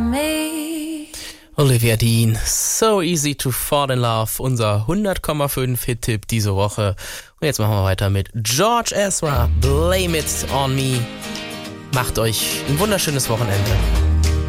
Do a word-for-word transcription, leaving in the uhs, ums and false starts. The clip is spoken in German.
on me. Olivia Dean, So Easy to Fall in Love, unser hundert Komma fünf Hit-Tipp diese Woche. Und jetzt machen wir weiter mit George Ezra, Blame It on Me. Macht euch ein wunderschönes Wochenende.